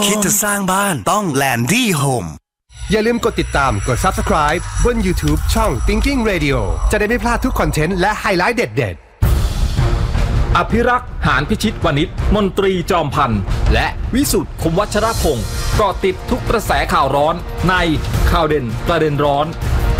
คิดจะสร้างบ้านต้อง Landy Home อย่าลืมกดติดตามกด Subscribe บน YouTube ช่อง Thinking Radio จะได้ไม่พลาดทุกคอนเทนต์และไฮไลท์เด็ดอภิรักษ์หานพิชิตวณิชมนตรีจอมพันธ์และวิสุทธิ์คมวัชรพงศ์เกาะติดทุกกระแสข่าวร้อนในข่าวเด่นประเด็นร้อน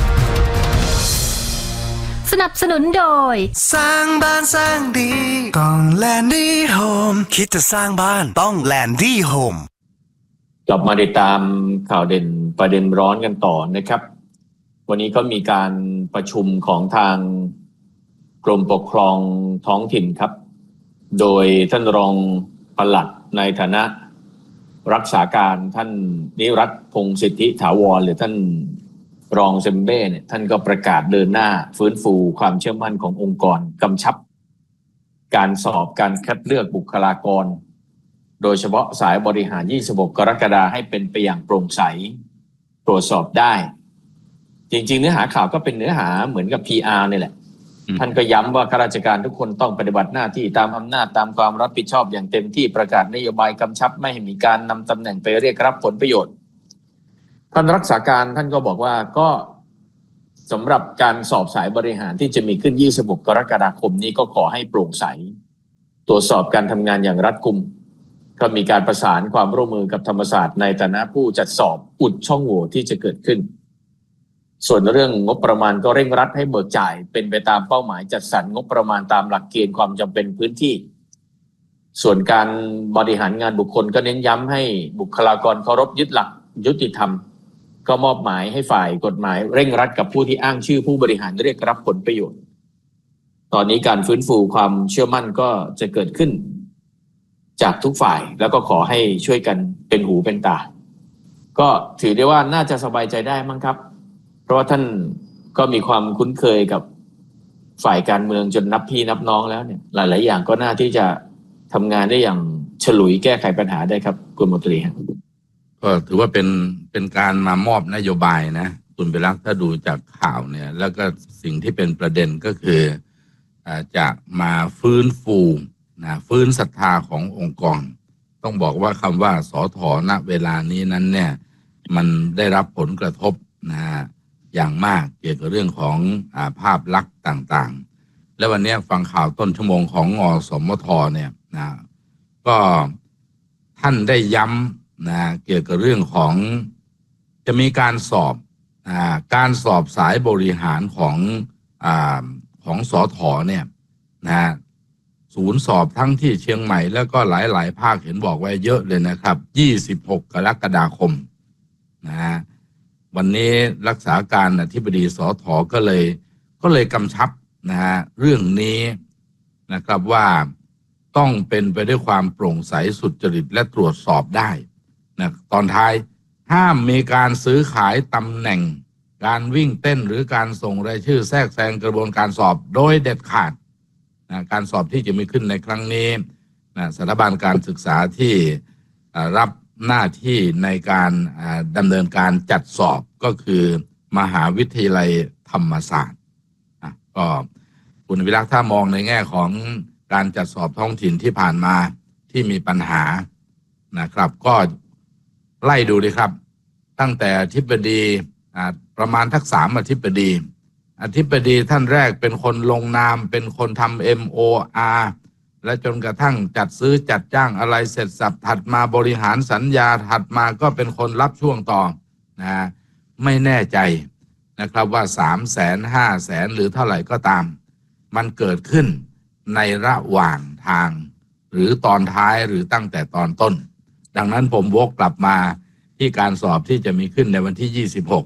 สนับสนุนโดยสร้างบ้านสร้างดีต้อง Landy Home คิดจะสร้างบ้านต้อง Landy Home กลับมาติดตามข่าวเด่นประเด็นร้อนกันต่อนะครับวันนี้ก็มีการประชุมของทางกรมปกครองท้องถิ่นครับโดยท่านรองปลัดในฐานะรักษาการท่านนิรัตน์พงษ์สิทธิถาวรหรือท่านรองเซมเบ้เนี่ยท่านก็ประกาศเดินหน้าฟื้นฟูความเชื่อมั่นขององค์กรกำชับการสอบการคัดเลือกบุคลากรโดยเฉพาะสายบริหาร26กรกฎาคมให้เป็นไปอย่างโปร่งใสตรวจสอบได้จริงๆเนื้อหาข่าวก็เป็นเนื้อหาเหมือนกับ PR นี่แหละท่านก็ย้ำว่าข้าราชการทุกคนต้องปฏิบัติหน้าที่ตามอำนาจตามความรับผิดชอบอย่างเต็มที่ประกาศนโยบายกำชับไม่ให้มีการนำตำแหน่งไปเรียกรับผลประโยชน์ท่านรักษาการท่านก็บอกว่าก็สำหรับการสอบสายบริหารที่จะมีขึ้น26กรกฎาคมนี้ก็ขอให้โปร่งใสตรวจสอบการทำงานอย่างรัดกุมก็มีการประสานความร่วมมือกับธรรมศาสตร์ในฐานะผู้จัดสอบอุดช่องโหว่ที่จะเกิดขึ้นส่วนเรื่องงบประมาณก็เร่งรัดให้เบิกจ่ายเป็นไปตามเป้าหมายจัดสรรงบประมาณตามหลักเกณฑ์ความจำเป็นพื้นที่ส่วนการบริหารงานบุคคลก็เน้นย้ำให้บุคลากรเคารพยึดหลักยุติธรรมก็มอบหมายให้ฝ่ายกฎหมายเร่งรัดกับผู้ที่อ้างชื่อผู้บริหารเรียกรับผลประโยชน์ตอนนี้การฟื้นฟูความเชื่อมั่นก็จะเกิดขึ้นจากทุกฝ่ายแล้วก็ขอให้ช่วยกันเป็นหูเป็นตาก็ถือได้ว่าน่าจะสบายใจได้มั้งครับเพราะว่าท่านก็มีความคุ้นเคยกับฝ่ายการเมืองจนนับพี่นับน้องแล้วเนี่ยหลายๆอย่างก็น่าที่จะทำงานได้อย่างฉลุยแก้ไขปัญหาได้ครับคุณมนตรีก็ถือว่าเป็นการมามอบนโยบายนะคุณไปรักถ้าดูจากข่าวเนี่ยแล้วก็สิ่งที่เป็นประเด็นก็คือจะมาฟื้นฟูนะฟื้นศรัทธาขององค์กรต้องบอกว่าคำว่าสธณเวลานี้นั้นเนี่ยมันได้รับผลกระทบนะอย่างมากเกี่ยวกับเรื่องของภาพลักษณ์ต่างๆและวันนี้ฟังข่าวต้นชั่วโมงของอสมทเนี่ยนะก็ท่านได้ย้ำนะเกี่ยวกับเรื่องของจะมีการสอบสายบริหารของสธเนี่ยนะศูนย์สอบทั้งที่เชียงใหม่แล้วก็หลายๆภาคเห็นบอกไว้เยอะเลยนะครับ26กรกฎาคมนะฮะวันนี้รักษาการอธิบดีสธก็เลยกำชับนะฮะเรื่องนี้นะครับว่าต้องเป็นไปด้วยความโปร่งใสสุจริตและตรวจสอบได้นะตอนท้ายห้ามมีการซื้อขายตำแหน่งการวิ่งเต้นหรือการส่งรายชื่อแทรกแซงกระบวนการสอบโดยเด็ดขาดนะการสอบที่จะมีขึ้นในครั้งนี้นะสถาบันการศึกษาที่รับหน้าที่ในการดำเนินการจัดสอบก็คือมหาวิทยาลัยธรรมศาสตร์ก็คุณวิรักษ์ถ้ามองในแง่ของการจัดสอบท้องถิ่นที่ผ่านมาที่มีปัญหานะครับก็ไล่ดูเลยครับตั้งแต่อธิบดีประมาณทัก3อธิบดีท่านแรกเป็นคนลงนามเป็นคนทำ MOR และจนกระทั่งจัดซื้อจัดจ้างอะไรเสร็จสับถัดมาบริหารสัญญาถัดมาก็เป็นคนรับช่วงต่อนะไม่แน่ใจนะครับว่า300,000 500,000หรือเท่าไหร่ก็ตามมันเกิดขึ้นในระหว่างทางหรือตอนท้ายหรือตั้งแต่ตอนต้นดังนั้นผมวกกลับมาที่การสอบที่จะมีขึ้นในวันที่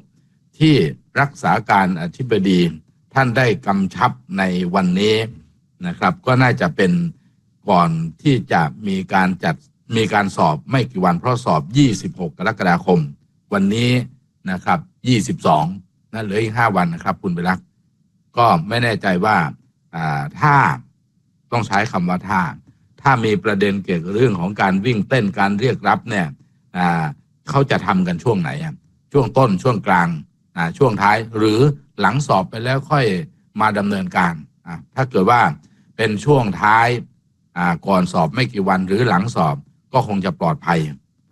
26ที่รักษาการอธิบดีท่านได้กำชับในวันนี้นะครับก็น่าจะเป็นก่อนที่จะมีการสอบไม่กี่วันเพราะสอบ26กรกฎาคมวันนี้นะครับ22นั่นเหลืออีก5วันนะครับคุณไปรักก็ไม่แน่ใจว่าถ้าต้องใช้คำว่าถ้ามีประเด็นเกี่ยวกับเรื่องของการวิ่งเต้นการเรียกรับเนี่ยเขาจะทำกันช่วงไหนช่วงต้นช่วงกลางช่วงท้ายหรือหลังสอบไปแล้วค่อยมาดำเนินการถ้าเกิดว่าเป็นช่วงท้ายก่อนสอบไม่กี่วันหรือหลังสอบก็คงจะปลอดภัยเพ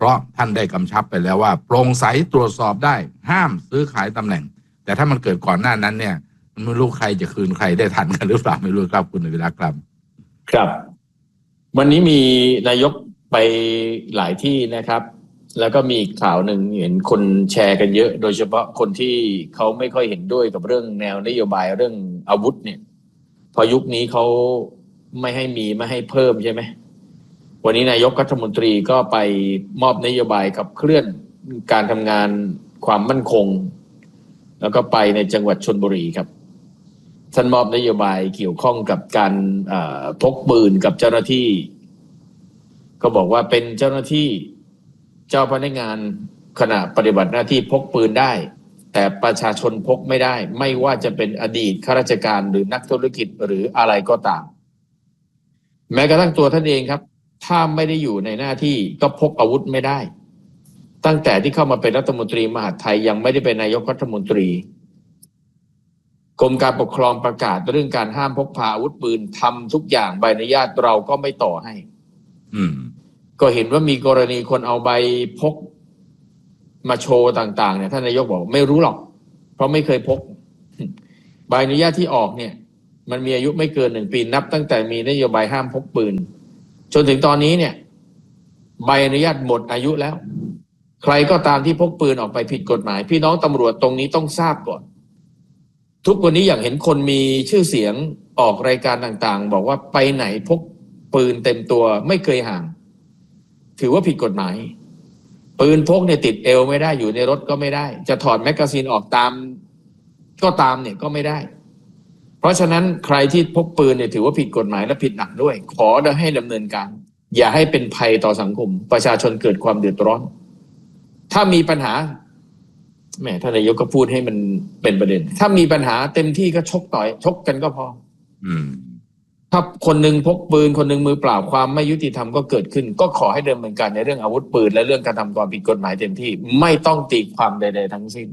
ราะท่านได้กำชับไปแล้วว่าโปร่งใสตรวจสอบได้ห้ามซื้อขายตำแหน่งแต่ถ้ามันเกิดก่อนหน้านั้นเนี่ยมันไม่รู้ใครจะคืนใครได้ทันกันหรือเปล่าไม่รู้ครับคุณวิระครับครับวันนี้มีนายกไปหลายที่นะครับแล้วก็มีข่าวหนึ่งเห็นคนแชร์กันเยอะโดยเฉพาะคนที่เขาไม่ค่อยเห็นด้วยกับเรื่องแนวนโยบายเรื่องอาวุธเนี่ยพอยุคนี้เขาไม่ให้มีไม่ให้เพิ่มใช่ไหมวันนี้นายกรัฐมนตรีก็ไปมอบนโยบายขับเคลื่อนการทำงานความมั่นคงแล้วก็ไปในจังหวัดชลบุรีครับท่านมอบนโยบายเกี่ยวข้องกับการพกปืนกับเจ้าหน้าที่ก็บอกว่าเป็นเจ้าหน้าที่เจ้าพนักงานขณะปฏิบัติหน้าที่พกปืนได้แต่ประชาชนพกไม่ได้ไม่ว่าจะเป็นอดีตข้าราชการหรือนักธุรกิจหรืออะไรก็ตามแม้กระทั่งตัวท่านเองครับถ้าไม่ได้อยู่ในหน้าที่ก็พกอาวุธไม่ได้ตั้งแต่ที่เข้ามาเป็นรัฐมนตรีมหาดไทยยังไม่ได้เป็นนายกรัฐมนตรีกรมการปกครองประกาศเรื่องการห้ามพกพาอาวุธปืนทำทุกอย่างใบอนุญาตเราก็ไม่ต่อให้ก็เห็นว่ามีกรณีคนเอาใบพกมาโชว์ต่างๆเนี่ยท่านนายกบอกไม่รู้หรอกเพราะไม่เคยพกใบอนุญาตที่ออกเนี่ยมันมีอายุไม่เกิน1 ปีนับตั้งแต่มีนโยบายห้ามพกปืนจนถึงตอนนี้เนี่ยใบอนุญาตหมดอายุแล้วใครก็ตามที่พกปืนออกไปผิดกฎหมายพี่น้องตำรวจตรงนี้ต้องทราบก่อนทุกวันนี้อย่างเห็นคนมีชื่อเสียงออกรายการต่างๆบอกว่าไปไหนพกปืนเต็มตัวไม่เคยห่างถือว่าผิดกฎหมายปืนพกเนี่ยติดเอวไม่ได้อยู่ในรถก็ไม่ได้จะถอดแมกกาซีนออกตามก็ตามเนี่ยก็ไม่ได้เพราะฉะนั้นใครที่พกปืนเนี่ยถือว่าผิดกฎหมายและผิดหนักด้วยขอให้ดำเนินการอย่าให้เป็นภัยต่อสังคมประชาชนเกิดความเดือดร้อนถ้ามีปัญหาแหมท่านนายกก็พูดให้มันเป็นประเด็นถ้ามีปัญหาเต็มที่ก็ชกกันก็พอถ้าคนหนึ่งพกปืนคนหนึ่งมือเปล่าความไม่ยุติธรรมก็เกิดขึ้นก็ขอให้ดำเนินการในเรื่องอาวุธปืนและเรื่องการทำความผิดกฎหมายเต็มที่ไม่ต้องตีความใดๆทั้งสิ้น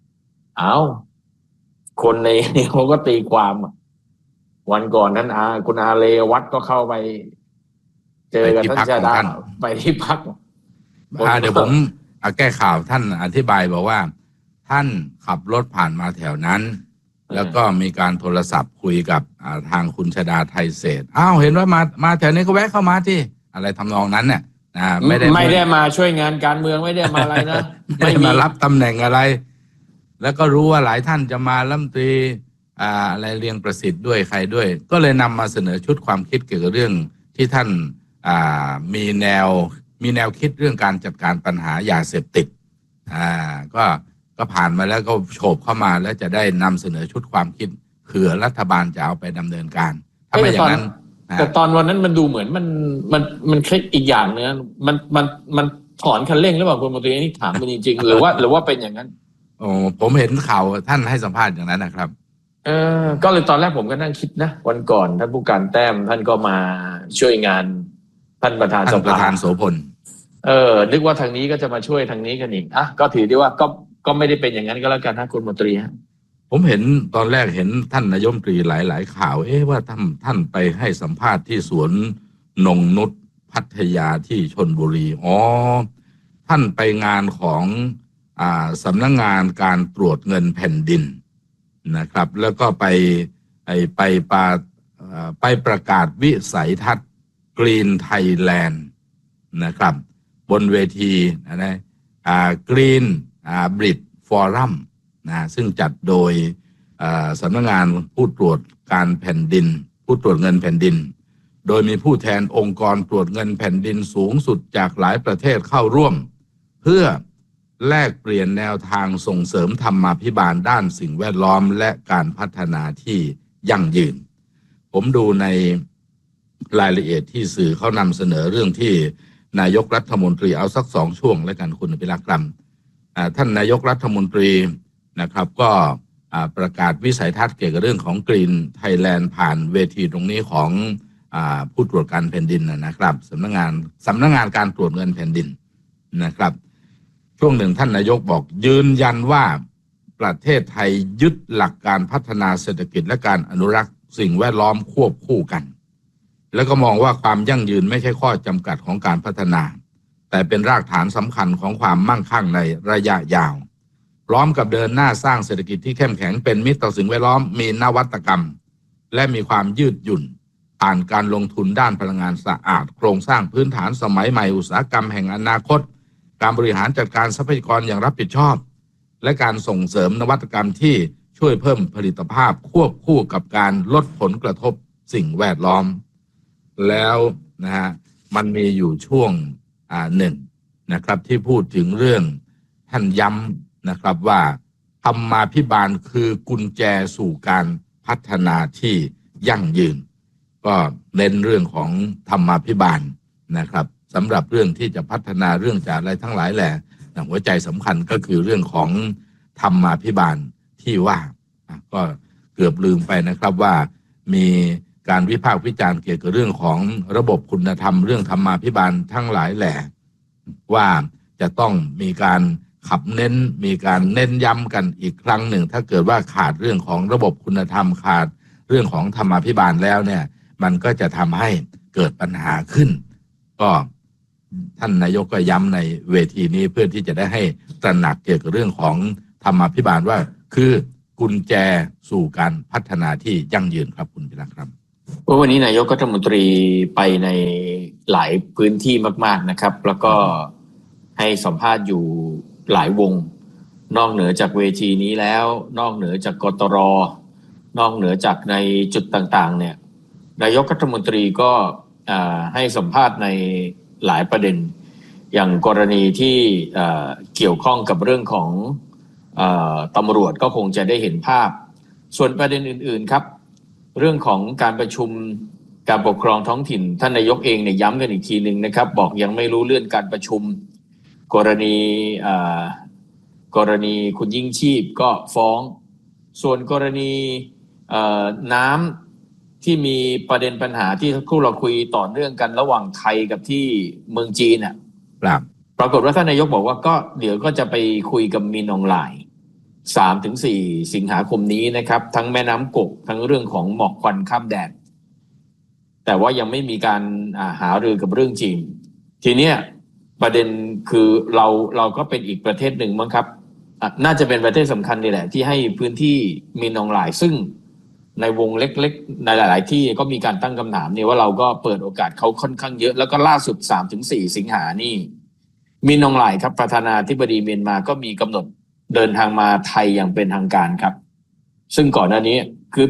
คนในนี้เขาก็ตีความวันก่อนนั้นคุณอาเลวัตก็เข้าไปเจอกับท่านชาดาไปที่พักเดี๋ยวผมแก้ข่าวท่านอธิบายบอกว่าท่านขับรถผ่านมาแถวนั้นแล้วก็มีการโทรศัพท์คุยกับทางคุณชาดาไทยเศรษฐ์เห็นว่ามาแถวนี้ก็แวะเข้ามาที่อะไรทำนองนั้นเนี่ยไม่ได้มาช่วยงานการเมืองไม่ได้มาอะไรนะ ไม่มารับตำแหน่งอะไรแล้วก็รู้ว่าหลายท่านจะมารัฐมนตรีอะไรเรียงประสิทธิ์ด้วยใครด้วยก็เลยนำมาเสนอชุดความคิดเกี่ยวกับเรื่องที่ท่านมีแนวคิดเรื่องการจัดการปัญหายาเสพติดก็ผ่านมาแล้วก็โฉบเข้ามาแล้วจะได้นำเสนอชุดความคิดเผื่อรัฐบาลจะเอาไปดำเนินการถ้าไม่อย่างนั้นแต่ตอนวันนั้นมันดูเหมือนมันคลิกอีกอย่างเนื้อมันถอนคันเร่งหรือเปล่าคุณมนตรีนี่ถามมันจริงๆหรือว่าเป็นอย่างนั้นผมเห็นข่าวท่านให้สัมภาษณ์อย่างนั้นนะครับก็เลยตอนแรกผมก็นั่งคิดนะวันก่อนท่านผู้การแต้มท่านก็มาช่วยงานท่านประธานโสพลนึกว่าทางนี้ก็จะมาช่วยทางนี้กันอีกก็ถือได้ว่าก็ไม่ได้เป็นอย่างนั้นก็แล้วกันนะคุณมนตรีฮะผมเห็นตอนแรกเห็นท่านนายกรัฐมนตรีหลายข่าวว่าท่านไปให้สัมภาษณ์ที่สวนนงนุชพัทยาที่ชลบุรีท่านไปงานของสำนักงานการตรวจเงินแผ่นดินนะครับแล้วก็ไปประกาศวิสัยทัศน์ Green Thailand นะครับบนเวทีGreen Bridge Forum ซึ่งจัดโดยสำนักงานผู้ตรวจการแผ่นดินผู้ตรวจเงินแผ่นดินโดยมีผู้แทนองค์กรตรวจเงินแผ่นดินสูงสุดจากหลายประเทศเข้าร่วมเพื่อแลกเปลี่ยนแนวทางส่งเสริมธรรมาภิบาลด้านสิ่งแวดล้อมและการพัฒนาที่ยั่งยืนผมดูในรายละเอียดที่สื่อเขานำเสนอเรื่องที่นายกรัฐมนตรีเอาสัก2ช่วงแล้วกันคุณพิรักษ์ครับท่านนายกรัฐมนตรีนะครับก็ประกาศวิสัยทัศน์เกี่ยวกับเรื่องของ Green Thailand ผ่านเวทีตรงนี้ของผู้ตรวจการแผ่นดินนะครับสำนักงานการตรวจเงินแผ่นดินนะครับช่วงหนึ่งท่านนายกบอกยืนยันว่าประเทศไทยยึดหลักการพัฒนาเศรษฐกิจและการอนุรักษ์สิ่งแวดล้อมควบคู่กันแล้วก็มองว่าความยั่งยืนไม่ใช่ข้อจำกัดของการพัฒนาแต่เป็นรากฐานสำคัญของความมั่งคั่งในระยะยาวพร้อมกับเดินหน้าสร้างเศรษฐกิจที่เข้มแข็งเป็นมิตรต่อสิ่งแวดล้อมมีนวัตกรรมและมีความยืดหยุ่นผ่านการลงทุนด้านพลังงานสะอาดโครงสร้างพื้นฐานสมัยใหม่อุตสาหกรรมแห่งอนาคตการบริหารจัดการทรัพยากรอย่างรับผิดชอบและการส่งเสริมนวัตกรรมที่ช่วยเพิ่มผลิตภาพควบคู่กับการลดผลกระทบสิ่งแวดล้อมแล้วนะฮะมันมีอยู่ช่วงหนึ่งนะครับที่พูดถึงเรื่องท่านย้ำนะครับว่าธรรมาภิบาลคือกุญแจสู่การพัฒนาที่ยั่งยืนก็เน้นเรื่องของธรรมาภิบาลนะครับสำหรับเรื่องที่จะพัฒนาเรื่องจากอะไรทั้งหลายแหละหัวใจสำคัญก็คือเรื่องของธรรมาภิบาลที่ว่าก็เกือบลืมไปนะครับว่ามีการวิพากษ์วิจารณ์เกี่ยวกับเรื่องของระบบคุณธรรมเรื่องธรรมาภิบาลทั้งหลายแหละว่าจะต้องมีการขับเน้นมีการเน้นย้ำกันอีกครั้งหนึ่งถ้าเกิดว่าขาดเรื่องของระบบคุณธรรมขาดเรื่องของธรรมาภิบาลแล้วเนี่ยมันก็จะทำให้เกิดปัญหาขึ้นก็ท่านนายกก็ย้ำในเวทีนี้เพื่อที่จะได้ให้ตระหนักเกี่ยวกับเรื่องของธรรมาภิบาลว่าคือกุญแจสู่การพัฒนาที่ยั่งยืนครับคุณพิรักษ์ครับวันนี้นายกรัฐมนตรีไปในหลายพื้นที่มากๆนะครับแล้วก็ให้สัมภาษณ์อยู่หลายวงนอกเหนือจากเวทีนี้แล้วนอกเหนือจากกตร.นอกเหนือจากในจุดต่างๆเนี่ยนายกรัฐมนตรีก็ให้สัมภาษณ์ในหลายประเด็นอย่างกรณีที่เกี่ยวข้องกับเรื่องของตำรวจก็คงจะได้เห็นภาพส่วนประเด็นอื่นๆครับเรื่องของการประชุมการปกครองท้องถิ่นท่านนายกเองเนี่ยย้ำกันอีกทีนึงนะครับบอกยังไม่รู้เลื่อนการประชุมกรณีคุณยิ่งชีพก็ฟ้องส่วนกรณีน้ำที่มีประเด็นปัญหาที่ทุกเราคุยต่อเนื่องกันระหว่างไทยกับที่เมืองจีนน่ะปรากฏว่าท่านนายกบอกว่าก็เดี๋ยวก็จะไปคุยกับมินออนไลน์ 3-4 สิงหาคมนี้นะครับทั้งแม่น้ำกกทั้งเรื่องของหมอกควันข้ามแดนแต่ว่ายังไม่มีการหารือกับเรื่องจีนทีเนี้ยประเด็นคือเราก็เป็นอีกประเทศหนึ่งมั้งครับน่าจะเป็นประเทศสำคัญนี่แหละที่ให้พื้นที่มินออนไลน์ซึ่งในวงเล็กๆในหลายๆที่ก็มีการตั้งคำถามเนี่ยว่าเราก็เปิดโอกาสเขาค่อนข้างเยอะแล้วก็ล่าสุด 3-4 สิงหานี่มินออนไลน์ครับประธานาธิบดีเมียนมาก็มีกำหนดเดินทางมาไทยอย่างเป็นทางการครับซึ่งก่อนหน้านี้คือ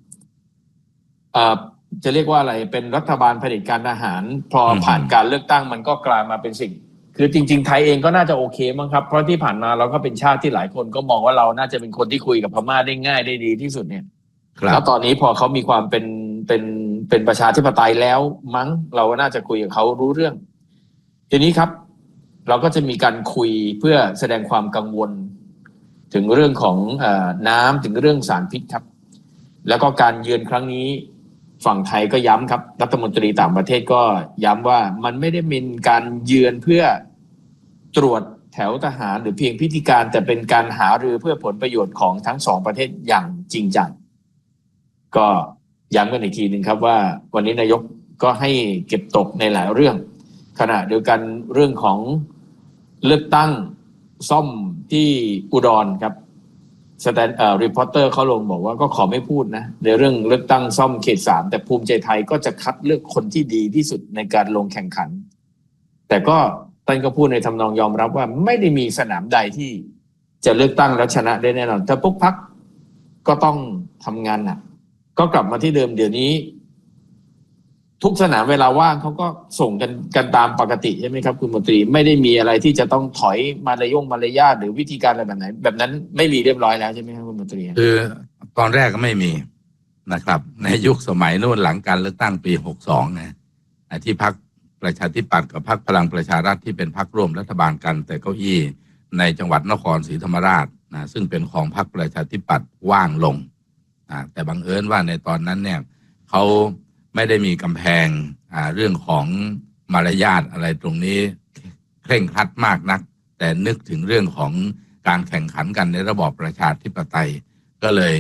จะเรียกว่าอะไรเป็นรัฐบาลเผด็จการทหารพอผ่านการเลือกตั้งมันก็กลายมาเป็นสิ่งคือจริงๆไทยเองก็น่าจะโอเคมั้งครับเพราะที่ผ่านมาเราก็เป็นชาติที่หลายคนก็มองว่าเราน่าจะเป็นคนที่คุยกับพม่าได้ง่ายได้ดีที่สุดเนี่ยแล้วตอนนี้พอเขามีความเป็นประชาธิปไตยแล้วมั้งเราก็น่าจะคุยกับเขารู้เรื่องทีนี้ครับเราก็จะมีการคุยเพื่อแสดงความกังวลถึงเรื่องของน้ำถึงเรื่องสารพิษครับแล้วก็การเยือนครั้งนี้ฝั่งไทยก็ย้ำครับรัฐมนตรีต่างประเทศก็ย้ำว่ามันไม่ได้เป็นการเยือนเพื่อตรวจแถวทหารหรือเพียงพิธีการแต่เป็นการหารือเพื่อผลประโยชน์ของทั้งสองประเทศอย่างจริงจังก็ย้ำกันอีกทีนึงครับว่าวันนี้นายกก็ให้เก็บตกในหลายเรื่องขณะเดียวกันเรื่องของเลือกตั้งซ่อมที่อุดรครับรีพอร์เตอร์เขาลงบอกว่าก็ขอไม่พูดนะในเรื่องเลือกตั้งซ่อมเขต 3แต่ภูมิใจไทยก็จะคัดเลือกคนที่ดีที่สุดในการลงแข่งขันแต่ก็ท่านก็พูดในทำนองยอมรับว่าไม่ได้มีสนามใดที่จะเลือกตั้งแล้วชนะได้แน่นอนถ้าพวกพรรคก็ต้องทำงานหนักก็กลับมาที่เดิมเดี๋ยวนี้ทุกสนามเวลาว่างเขาก็ส่งกันตามปกติใช่ไหมครับคุณมนตรีไม่ได้มีอะไรที่จะต้องถอยมารยาทหรือวิธีการอะไรแบบไหนแบบนั้นไม่มีเรียบร้อยแล้วใช่ไหมครับคุณมนตรีคือตอนแรกก็ไม่มีนะครับในยุคสมัยโน้นหลังการเลือกตั้งปี62นะที่พรรคประชาธิปัตย์กับพรรคพลังประชารัฐที่เป็นพรรคร่วมรัฐบาลกันแต่เก้าอี้ในจังหวัดนครศรีธรรมราชนะซึ่งเป็นของพรรคประชาธิปัตย์ว่างลงแต่บังเอิญว่าในตอนนั้นเนี่ยเขาไม่ได้มีกำแพงเรื่องของมารยาทอะไรตรงนี้เคร่งครัดมากนักแต่นึกถึงเรื่องของการแข่งขันกันในระบอบประชาธิปไตยก็เลย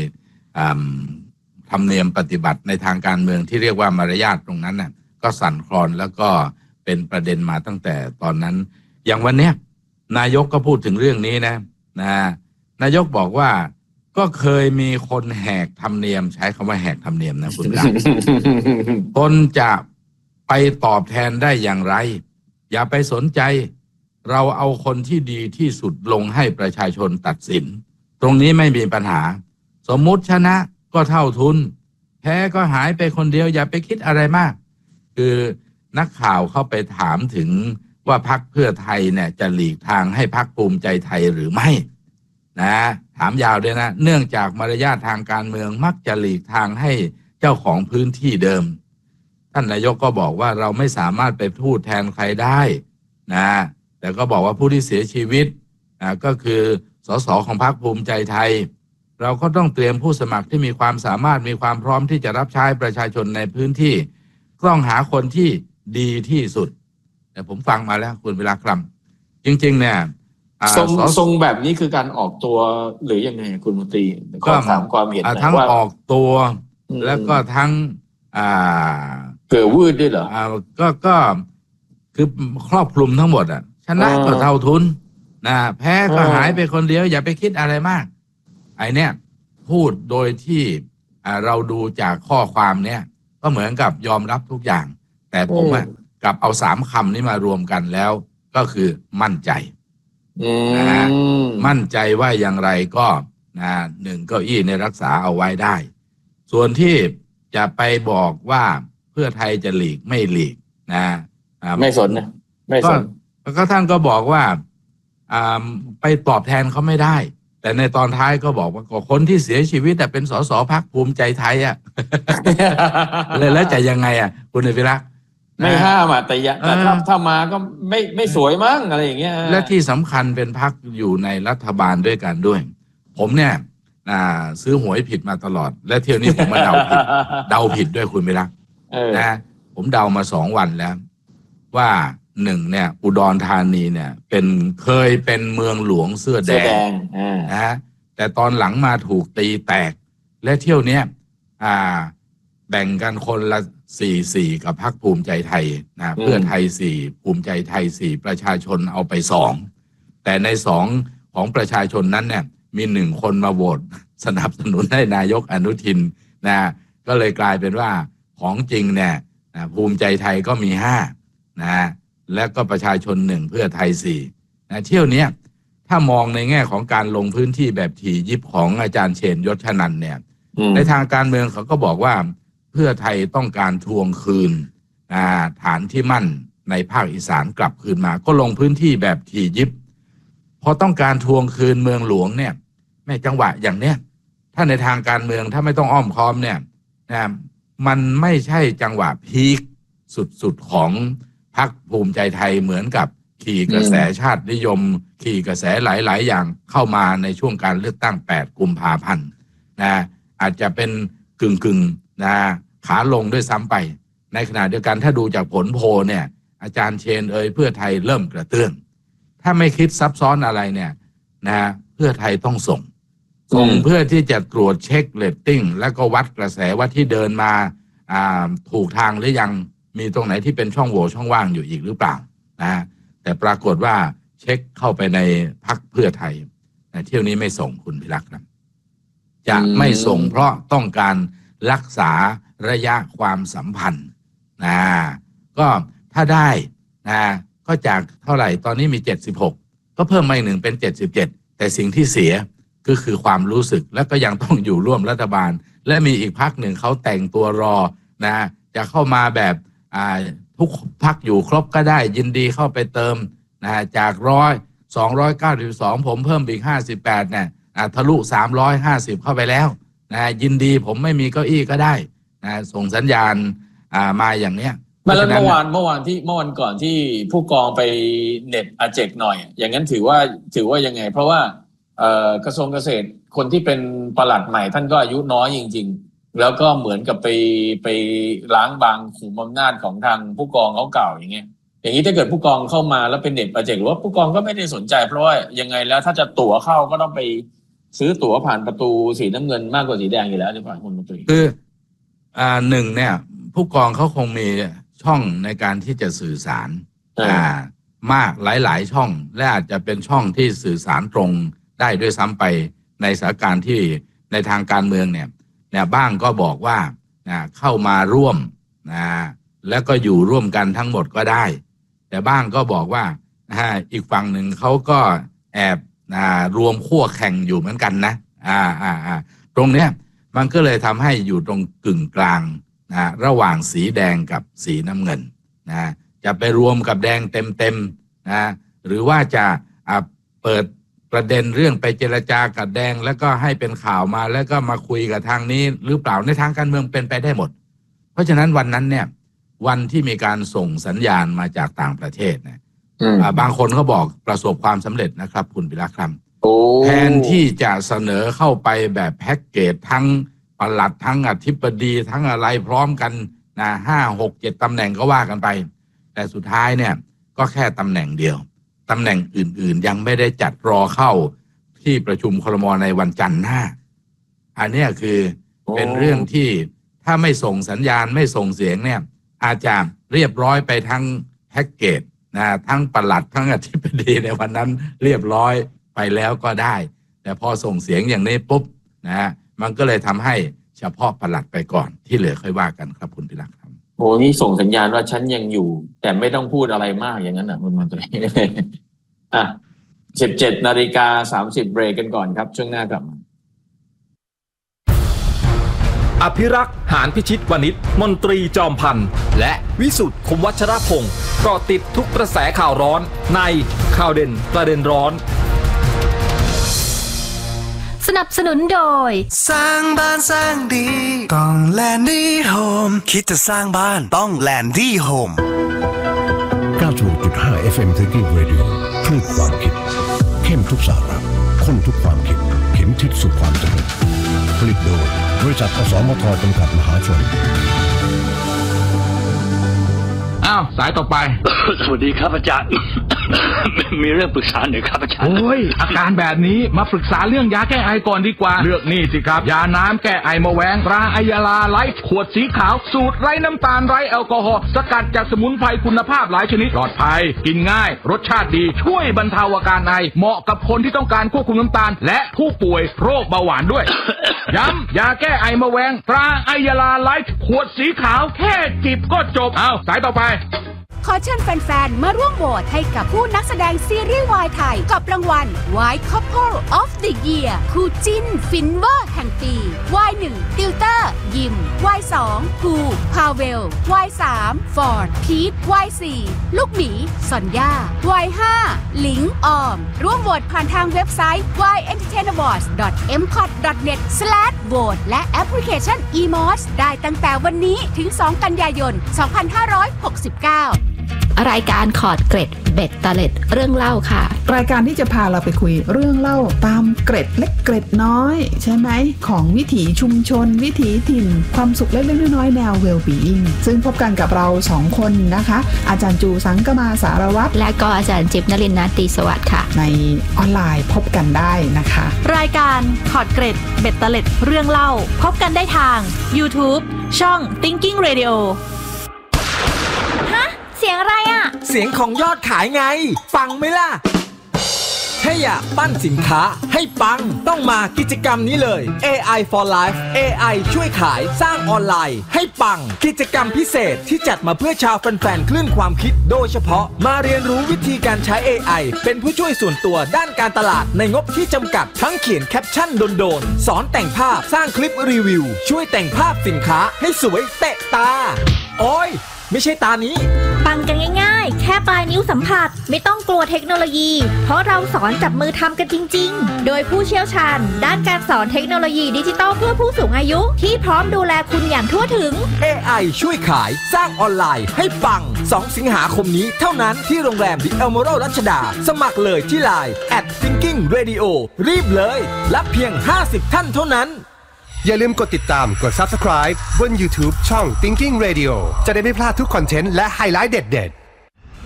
ธรรมเนียมปฏิบัติในทางการเมืองที่เรียกว่ามารยาทตรงนั้นน่ะก็สั่นคลอนแล้วก็เป็นประเด็นมาตั้งแต่ตอนนั้นอย่างวันเนี้ยนายกก็พูดถึงเรื่องนี้นะนายกบอกว่าก็เคยมีคนแหกธรรมเนียมใช้คำว่าแหกธรรมเนียมนะคุณรัก คนจะไปตอบแทนได้อย่างไรอย่าไปสนใจเราเอาคนที่ดีที่สุดลงให้ประชาชนตัดสินตรงนี้ไม่มีปัญหาสมมุติชนะก็เท่าทุนแพ้ก็หายไปคนเดียวอย่าไปคิดอะไรมากคือนักข่าวเข้าไปถามถึงว่าพรรคเพื่อไทยเนี่ยจะหลีกทางให้พรรคภูมิใจไทยหรือไม่นะถามยาวด้วยนะเนื่องจากมารยาททางการเมืองมักจะหลีกทางให้เจ้าของพื้นที่เดิมท่านนายกก็บอกว่าเราไม่สามารถไปพูดแทนใครได้นะแต่ก็บอกว่าผู้ที่เสียชีวิตก็คือสสของพรรคภูมิใจไทยเราก็ต้องเตรียมผู้สมัครที่มีความสามารถมีความพร้อมที่จะรับใช้ประชาชนในพื้นที่ต้องหาคนที่ดีที่สุดแต่ผมฟังมาแล้วคุณเวลาคลำจริงๆเนี่ยทรงแบบนี้คือการออกตัวหรือยังไงคุณมนตรีก็ถามความเห็นทั้งออกตัวแล้วก็ทั้งเกิดวืดด้วยเหรอก็คือครอบคลุมทั้งหมดชนะก็เท่าทุนนะแพ้ก็หายไปคนเดียวอย่าไปคิดอะไรมากไอ้เนี่ยพูดโดยที่เราดูจากข้อความเนี้ยก็เหมือนกับยอมรับทุกอย่างแต่ผมกับเอา3 คำนี้มารวมกันแล้วก็คือมั่นใจนะฮะมั่นใจว่าอย่างไรก็1 เก้าอี้ในรักษาเอาไว้ได้ส่วนที่จะไปบอกว่าเพื่อไทยจะหลีกไม่หลีกไม่สนนะไม่สนก็ท่านก็บอกว่าไปตอบแทนเขาไม่ได้แต่ในตอนท้ายก็บอกว่าคนที่เสียชีวิตแต่เป็นสสพรรคภูมิใจไทยเลยแล้วจะยังไงคุณอภิรักษ์ไม่ห้ามแต่ถ้ามาก็ไม่สวยมั้งอะไรอย่างเงี้ยและที่สำคัญเป็นพรรคอยู่ในรัฐบาลด้วยกันด้วยผมเนี่ยซื้อหวยผิดมาตลอดและเที่ยวนี้ผมมาเดาผิดด้วยคุณอภิรักษ์นะผมเดามา2 วันแล้วว่า1เนี่ยอุดรธานีเนี่ยเคยเป็นเมืองหลวงเสื้อแดงนะแต่ตอนหลังมาถูกตีแตกและเที่ยวเนี้ยแบ่งกันคนละ4-4กับพรรคภูมิใจไทยนะเพื่อไทย4ภูมิใจไทย4ประชาชนเอาไป2แต่ใน2ของประชาชนนั้นเนี่ยมี1 คนมาโหวตสนับสนุนให้นายกอนุทินนะก็เลยกลายเป็นว่าของจริงเนี่ยภูมิใจไทยก็มี5นะและก็ประชาชน1เพื่อไทย4นะเที่ยวนี้ถ้ามองในแง่ของการลงพื้นที่แบบถี่ยิบของอาจารย์เชนยศชนันท์เนี่ยในทางการเมืองเขาก็บอกว่าเพื่อไทยต้องการทวงคืนฐานที่มั่นในภาคอีสานกลับคืนมาก็ลงพื้นที่แบบถี่ยิบพอต้องการทวงคืนเมืองหลวงเนี่ยแม่จังหวะอย่างเนี้ยถ้าในทางการเมืองถ้าไม่ต้องอ้อมค้อมเนี่ยมันไม่ใช่จังหวะพีคสุดๆของพรรคภูมิใจไทยเหมือนกับขี่กระแสชาตินิยมขี่กระแสหลายๆอย่างเข้ามาในช่วงการเลือกตั้ง8 กุมภาพันธ์อาจจะเป็นกึ่งขาลงด้วยซ้ำไปในขณะเดียวกันถ้าดูจากผลโพลเนี่ยอาจารย์เชนเพื่อไทยเริ่มกระเตื้องถ้าไม่คิดซับซ้อนอะไรเนี่ยเพื่อไทยต้องส่งเพื่อที่จะตรวจเช็คเรตติ้งแล้วก็วัดกระแสว่าที่เดินมาถูกทางหรือยังมีตรงไหนที่เป็นช่องโหว่ช่องว่างอยู่อีกหรือเปล่าแต่ปรากฏว่าเช็คเข้าไปในพรรคเพื่อไทยเที่ยวนี้ไม่ส่งคุณพิรักษ์ครับจะไม่ส่งเพราะต้องการรักษาระยะความสัมพันธ์ก็ถ้าได้ก็จากเท่าไหร่ตอนนี้มี76ก็เพิ่มมาอีก1เป็น77แต่สิ่งที่เสียก็คือความรู้สึกและก็ยังต้องอยู่ร่วมรัฐบาลและมีอีกพรรคหนึ่งเขาแต่งตัวรอจะเข้ามาแบบทุกพรรคอยู่ครบก็ได้ยินดีเข้าไปเติมจาก292ผมเพิ่มอีก58เนี่ยทะลุ350เข้าไปแล้วยินดีผมไม่มีเก้าอี้ก็ได้ส่งสัญญาณมาอย่างเนี้ยแล้วเมื่อวันก่อนที่ผู้กองไปเน็ตอาเจกหน่อยอย่างนั้นถือว่ายังไงเพราะว่ากระทรวงเกษตรคนที่เป็นปลัดใหม่ท่านก็อายุน้อยจริงๆแล้วก็เหมือนกับไปล้างบางขุมอำนาจของทางผู้กองเขาเก่าอย่างเงี้ยอย่างนี้ถ้าเกิดผู้กองเข้ามาแล้วเป็นเน็ตอาเจกหรือว่าผู้กองก็ไม่ได้สนใจเพราะว่ายังไงแล้วถ้าจะตั๋วเข้าก็ต้องไปซื้อตั๋วผ่านประตูสีน้ำเงินมากกว่าสีแดงอยู่แล้วหรือเปล่าคุณมนตรีคือ1เนี่ยผู้กองเขาคงมีช่องในการที่จะสื่อสารมากหลายๆช่องและอาจจะเป็นช่องที่สื่อสารตรงได้ด้วยซ้ำไปในสถานการณ์ที่ในทางการเมืองเนี่ยบ้างก็บอกว่าเข้ามาร่วมแล้วก็อยู่ร่วมกันทั้งหมดก็ได้แต่บ้างก็บอกว่าอีกฝั่งหนึ่งเขาก็แอบรวมขั้วแข่งอยู่เหมือนกันนะตรงเนี้ยมันก็เลยทำให้อยู่ตรงกึ่งกลางระหว่างสีแดงกับสีน้ำเงินจะไปรวมกับแดงเต็มหรือว่าจะเปิดประเด็นเรื่องไปเจรจากับแดงแล้วก็ให้เป็นข่าวมาแล้วก็มาคุยกับทางนี้หรือเปล่าในทางการเมืองเป็นไปได้หมดเพราะฉะนั้นวันนั้นเนี่ยวันที่มีการส่งสัญญาณมาจากต่างประเทศเนี่ยบางคนเขาบอกประสบความสำเร็จนะครับคุณปิระครับแทนที่จะเสนอเข้าไปแบบแพ็กเกจทั้งปลัดทั้งอธิบดีทั้งอะไรพร้อมกัน5, 6, 7ตำแหน่งก็ว่ากันไปแต่สุดท้ายเนี่ยก็แค่ตำแหน่งเดียวตำแหน่งอื่นๆยังไม่ได้จัดรอเข้าที่ประชุมครม.ในวันจันทร์หน้าอันนี้คือเป็นเรื่องที่ถ้าไม่ส่งสัญญาณไม่ส่งเสียงเนี่ยอาจจะเรียบร้อยไปทั้งแพ็กเกจทั้งปลัดทั้งอธิบดีในวันนั้นเรียบร้อยไปแล้วก็ได้แต่พอส่งเสียงอย่างนี้ปุ๊บมันก็เลยทำให้เฉพาะปลัดไปก่อนที่เหลือค่อยว่ากันครับคุณปิระครับโอ้นี่ส่งสัญญาณว่าฉันยังอยู่แต่ไม่ต้องพูดอะไรมากอย่างนั้นนะคุณมนตรี17:30 เบรกกันก่อนครับช่วงหน้ากลับมาอภิรักษ์หานพิชิตวณิชมนตรีจอมพันธ์และวิสุทธิ์คมวัชรพงศ์เกาะติดทุกกระแสข่าวร้อนในข่าวเด่นประเด็นร้อนสนับสนุนโดยสร้างบ้านสร้างดีต้องแลนดี้โฮมคิดจะสร้างบ้านต้องแลนดี้โฮม 96.5 FM Thinking Radio คลื่นความคิดเข้มทุกสาระข้นทุกความคิดเข็มทิศสู่ความสำเร็จผลิตโดยบริษัทอสมทจำกัดมหาชนสายต่อไปสวัสดีครับอาจารย์ มีเรื่องปรึกษาหน่อยครับอาจารย์โอ้ยอาการแบบนี้มาปรึกษาเรื่องยาแก้ไอก่อนดีกว่าเลือกนี่สิครับยาน้ำแก้ไอมะแวงตราไอยาลาไลท์ขวดสีขาวสูตรไร้น้ำตาลไร้แอลกอฮอล์สกัดจากสมุนไพรคุณภาพหลายชนิดปลอดภัยกินง่ายรสชาติดีช่วยบรรเทาอาการไอเหมาะกับคนที่ต้องการควบคุมน้ำตาลและผู้ป่วยโรคเบาหวานด้วย ย้ำยาแก้ไอมะแวงตราไอยาลาไลท์ขวดสีขาวแค่จิบก็จบสายต่อไปขอเชิญแฟนๆมาร่วมโหวตให้กับผู้นักแสดงซีรีส์วายไทยกับรางวัล White Couple of the Year คู่จิ้นฟินเวอร์แห่งปี Y1 ติวเตอร์ยิม Y2 ภูพาเวล Y3 ฟอร์ดพีท Y4 ลูกหมีซอนย่า Y5 หลิงออมร่วมโหวตผ่านทางเว็บไซต์ yentertainawards.mcot.net/vote และแอปพลิเคชัน eMOS ได้ตั้งแต่วันนี้ถึง2 กันยายน 2569 รายการขอดเกร็ดเบ็ดตะเล็ดเรื่องเล่าค่ะรายการที่จะพาเราไปคุยเรื่องเล่าตามเกร็ดเล็กเกร็ดน้อยใช่ไหมของวิถีชุมชนวิถีถิ่นความสุขเล็กๆน้อยๆแนว well-being ซึ่งพบกันกับเรา2คนนะคะอาจารย์จูสังกมาสารวัตรและก็อาจารย์จิ๊บนฤมล ตีสวัสดิ์ค่ะในออนไลน์พบกันได้นะคะรายการขอดเกร็ดเบ็ดตะเล็ดเรื่องเล่าพบกันได้ทาง YouTube ช่อง Thinking Radio เสียงอะไรอ่ะเสียงของยอดขายไงปังไหมล่ะถ้าอยากปั้นสินค้าให้ปังต้องมากิจกรรมนี้เลย AI for Life AI ช่วยขายสร้างออนไลน์ให้ปังกิจกรรมพิเศษที่จัดมาเพื่อชาวแฟนๆคลื่นความคิดโดยเฉพาะมาเรียนรู้วิธีการใช้ AI เป็นผู้ช่วยส่วนตัวด้านการตลาดในงบที่จำกัดทั้งเขียนแคปชั่นโดนๆสอนแต่งภาพสร้างคลิปรีวิวช่วยแต่งภาพสินค้าให้สวยเตะตาโอ้ยไม่ใช่ตานี้ปังกันง่ายๆแค่ปลายนิ้วสัมผัสไม่ต้องกลัวเทคโนโลยีเพราะเราสอนจับมือทำกันจริงๆโดยผู้เชี่ยวชาญด้านการสอนเทคโนโลยีดิจิทัลเพื่อผู้สูงอายุที่พร้อมดูแลคุณอย่างทั่วถึง AI ช่วยขายสร้างออนไลน์ให้ปัง2 สิงหาคมนี้เท่านั้นที่โรงแรม The Emerald รัชดาสมัครเลยที่ LINE @Thinking Radio รีบเลยรับเพียง50ท่านเท่านั้นอย่าลืมกดติดตามกด Subscribe บน YouTube ช่อง Thinking Radio จะได้ไม่พลาดทุกคอนเทนต์และไฮไลท์เด็ดๆ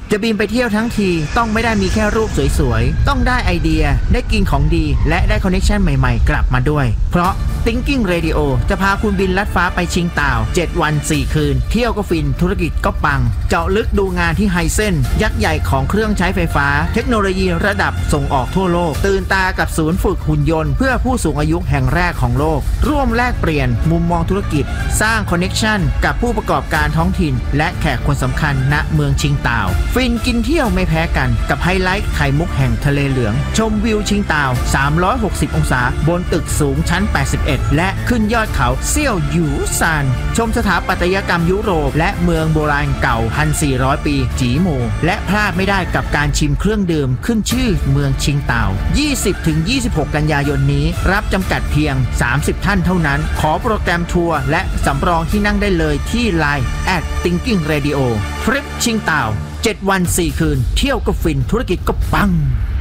จะบินไปเที่ยวทั้งทีต้องไม่ได้มีแค่รูปสวยๆต้องได้ไอเดียได้กินของดีและได้คอนเนคชั่นใหม่ๆกลับมาด้วยเพราะ Thinking Radio จะพาคุณบินลัดฟ้าไปชิงต่าว7วัน4คืนเที่ยวก็ฟินธุรกิจก็ปังเจาะลึกดูงานที่ไฮเซนยักษ์ใหญ่ของเครื่องใช้ไฟฟ้าเทคโนโลยีระดับส่งออกทั่วโลกตื่นตากับศูนย์ฝึกหุ่นยนต์เพื่อผู้สูงอายุแห่งแรกของโลกร่วมแลกเปลี่ยนมุมมองธุรกิจสร้างคอนเนคชั่นกับผู้ประกอบการท้องถิ่นและแขกคนสำคัญณเมืองชิงต่าวฟินกินเที่ยวไม่แพ้กันกับไฮไลท์ไข่มุกแห่งทะเลเหลืองชมวิวชิงต่าว360องศาบนตึกสูงชั้น81และขึ้นยอดเขาเซี่ยวหยูซานชมสถาปัตยกรรมยุโรปและเมืองโบราณเก่า 1,400 ปีจีหมู่และพลาดไม่ได้กับการชิมเครื่องดื่มขึ้นชื่อเมืองชิงต่าว 20-26 กันยายนนี้รับจำกัดเพียง30ท่านเท่านั้นขอโปรแกรมทัวร์และสำรองที่นั่งได้เลยที่ LINE @Thinking Radio ทริปชิงต่าว7วัน4คืนเที่ยวก็ฟินธุรกิจก็ปัง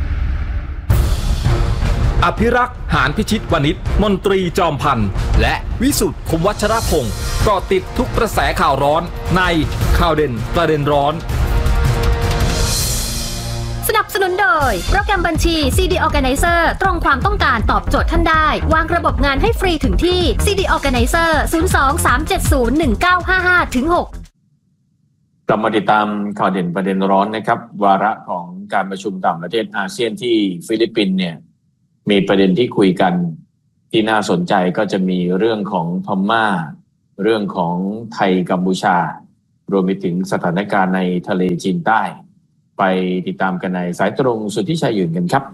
อภิรักษ์หานพิชิตวณิชมนตรีจอมพันธ์และวิสุทธิ์คมวัชรพงศ์เกาะติดทุกกระแสข่าวร้อนในข่าวเด่นประเด็นร้อนสนับสนุนโดยโปรแกรมบัญชี CD Organizer ตรงความต้องการตอบโจทย์ท่านได้วางระบบงานให้ฟรีถึงที่ CD Organizer 02-370-1955-6 กลับมาติดตามข่าวเด่นประเด็นร้อนนะครับวาระของการประชุมต่างประเทศอาเซียนที่ฟิลิปปินส์เนี่ยมีประเด็นที่คุยกันที่น่าสนใจก็จะมีเรื่องของพม่าเรื่องของไทยกัมพูชารวมไปถึงสถานการณ์ในทะเลจีนใต้ไปติดตามกันในสายตรงสุทธิชัยหยุ่นกันครับ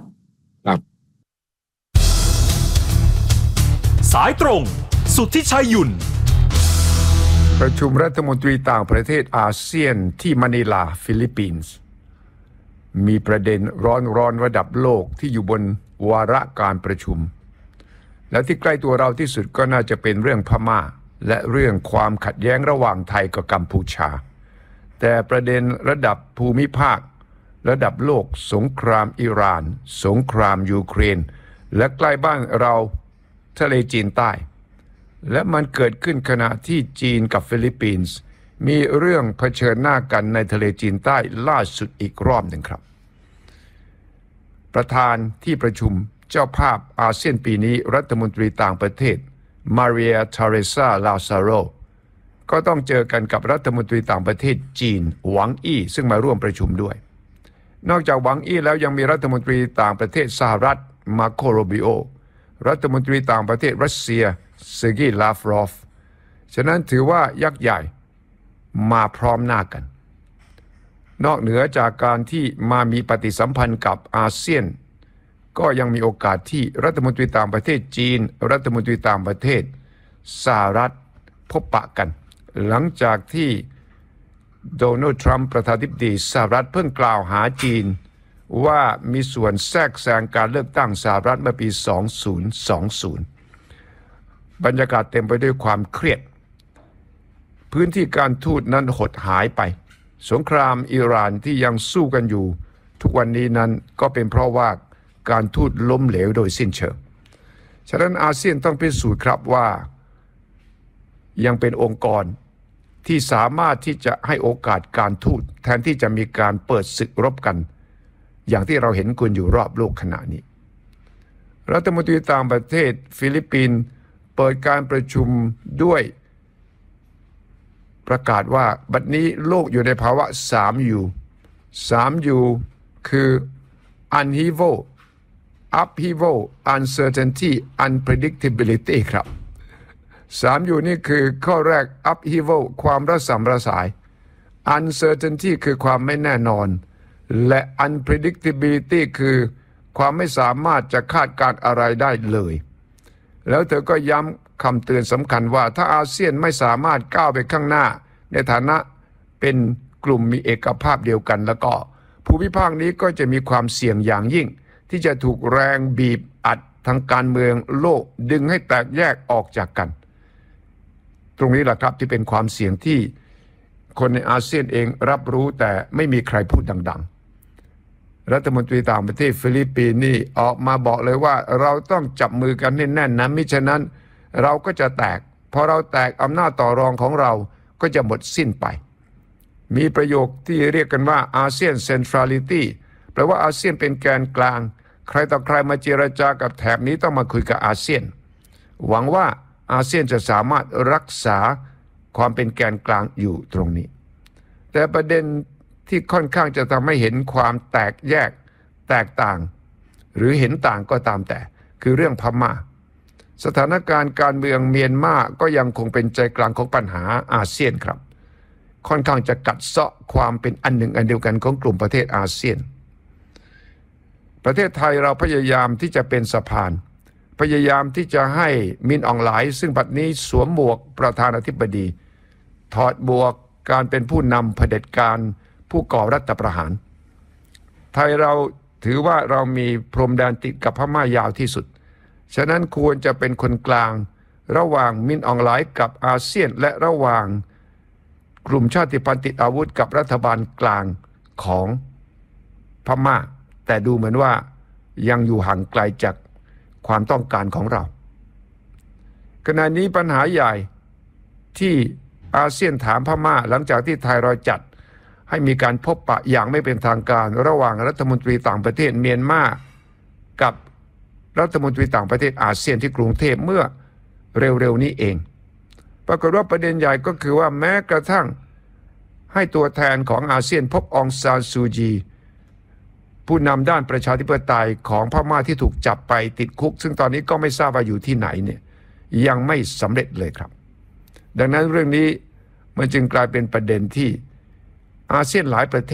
สายตรงสุทธิชัยหยุ่นประชุมรัฐมนตรีต่างประเทศอาเซียนที่มะนิลาฟิลิปปินส์มีประเด็นร้อนระดับโลกที่อยู่บนวาระการประชุมและที่ใกล้ตัวเราที่สุดก็น่าจะเป็นเรื่องพม่าและเรื่องความขัดแย้งระหว่างไทยกับกัมพูชาแต่ประเด็นระดับภูมิภาคระดับโลกสงครามอิหร่านสงครามยูเครนและใกล้บ้านเราทะเลจีนใต้และมันเกิดขึ้นขณะที่จีนกับฟิลิปปินส์มีเรื่องเผชิญหน้ากันในทะเลจีนใต้ล่าสุดอีกรอบหนึ่งครับประธานที่ประชุมเจ้าภาพอาเซียนปีนี้รัฐมนตรีต่างประเทศมาเรียเทเรซาลาซาโรก็ต้องเจอกันกับรัฐมนตรีต่างประเทศจีนหวังอี้ซึ่งมาร่วมประชุมด้วยนอกจากหวังอี้แล้วยังมีรัฐมนตรีต่างประเทศสหรัฐมาโคโรบิโอรัฐมนตรีต่างประเทศรัสเซียเซอร์กีลาฟรอฟฉะนั้นถือว่ายักษ์ใหญ่มาพร้อมหน้ากันนอกเหนือจากการที่มามีปฏิสัมพันธ์กับอาเซียนก็ยังมีโอกาสที่รัฐมนตรีต่างประเทศจีนรัฐมนตรีต่างประเทศสหรัฐพบปะกันหลังจากที่โดนัลด์ทรัมป์ประธานาธิบดีสหรัฐเพิ่งกล่าวหาจีนว่ามีส่วนแทรกแซงการเลือกตั้งสหรัฐเมื่อปี 2020 บรรยากาศเต็มไปด้วยความเครียดพื้นที่การทูตนั้นหดหายไปสงครามอิหร่านที่ยังสู้กันอยู่ทุกวันนี้นั้นก็เป็นเพราะว่าการทูตล้มเหลวโดยสิ้นเชิงฉะนั้นอาเซียนต้องพิสูจน์ครับว่ายังเป็นองค์กรที่สามารถที่จะให้โอกาสการทูตแทนที่จะมีการเปิดศึกรบกันอย่างที่เราเห็นกันอยู่รอบโลกขณะนี้รัฐมนตรีต่างประเทศฟิลิปปินส์เปิดการประชุมด้วยประกาศว่าบัดนี้โลกอยู่ในภาวะ 3U คือ Upheaval Uncertainty Unpredictability ครับ 3U นี่คือข้อแรก Upheaval ความระส่ำระสาย Uncertainty คือความไม่แน่นอนและ Unpredictability คือความไม่สามารถจะคาดการณ์อะไรได้เลยแล้วเธอก็ย้ำคำเตือนสำคัญว่าถ้าอาเซียนไม่สามารถก้าวไปข้างหน้าในฐานะเป็นกลุ่มมีเอกภาพเดียวกันแล้วก็ภูมิภาคนี้ก็จะมีความเสี่ยงอย่างยิ่งที่จะถูกแรงบีบอัดทางการเมืองโลกดึงให้แตกแยกออกจากกันตรงนี้แหละครับที่เป็นความเสี่ยงที่คนในอาเซียนเองรับรู้แต่ไม่มีใครพูดดังๆรัฐมนตรีต่างประเทศฟิลิปปินส์นี่ออกมาบอกเลยว่าเราต้องจับมือกันให้แน่นนะมิฉะนั้นเราก็จะแตกพอเราแตกอำนาจต่อรองของเราก็จะหมดสิ้นไปมีประโยคที่เรียกกันว่าอาเซียนเซ็นทรัลิตี้แปลว่าอาเซียนเป็นแกนกลางใครต่อใครมาเจรจากับแถบนี้ต้องมาคุยกับอาเซียนหวังว่าอาเซียนจะสามารถรักษาความเป็นแกนกลางอยู่ตรงนี้แต่ประเด็นที่ค่อนข้างจะทำให้เห็นความแตกแยกแตกต่างหรือเห็นต่างก็ตามแต่คือเรื่องพม่าสถานการณ์การเมืองเมียนมาก็ยังคงเป็นใจกลางของปัญหาอาเซียนครับค่อนข้างจะกัดเซาะความเป็นอันหนึ่งอันเดียวกันของกลุ่มประเทศอาเซียนประเทศไทยเราพยายามที่จะเป็นสะพานพยายามที่จะให้มินอองหลายซึ่งบัดนี้สวมหมวกประธานาธิบดีถอดหมวกการเป็นผู้นำเผด็จการผู้ก่อรัฐประหารไทยเราถือว่าเรามีพรมแดนติดกับพม่ายาวที่สุดฉะนั้นควรจะเป็นคนกลางระหว่างมินอองหลายกับอาเซียนและระหว่างกลุ่มชาติพันธุ์ติดอาวุธกับรัฐบาลกลางของพม่าแต่ดูเหมือนว่ายังอยู่ห่างไกลจากความต้องการของเราขณะนี้ปัญหาใหญ่ที่อาเซียนถามพม่าหลังจากที่ไทยเราจัดให้มีการพบปะอย่างไม่เป็นทางการระหว่างรัฐมนตรีต่างประเทศเมียนมากับรัฐมนตรีต่างประเทศอาเซียนที่กรุงเทพเมื่อเร็วๆนี้เองปรากฏว่าประเด็นใหญ่ก็คือว่าแม้กระทั่งให้ตัวแทนของอาเซียนพบองซานซูจีผู้นำด้านประชาธิปไตยของพม่าที่ถูกจับไปติดคุกซึ่งตอนนี้ก็ไม่ทราบว่าอยู่ที่ไหนเนี่ยยังไม่สำเร็จเลยครับดังนั้นเรื่องนี้มันจึงกลายเป็นประเด็นที่อาเซียนหลายประเทศ